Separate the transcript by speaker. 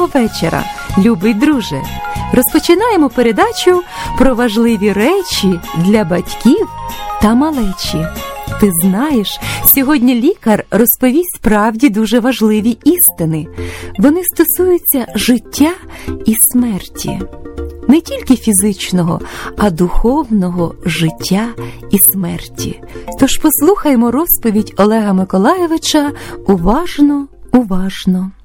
Speaker 1: Доброго вечора, любий друже! Розпочинаємо передачу про важливі речі для батьків та малечі. Ти знаєш, сьогодні лікар розповість справді дуже важливі істини. Вони стосуються життя і смерті. Не тільки фізичного, а духовного життя і смерті. Тож послухаймо розповідь Олега Миколайовича уважно.